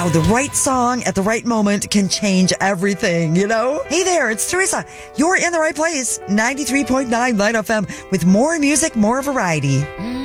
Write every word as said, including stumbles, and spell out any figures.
how the right song at the right moment can change everything, you know? Hey there, it's Teresa. You're in the right place. ninety-three point nine Light F M with more music, more variety.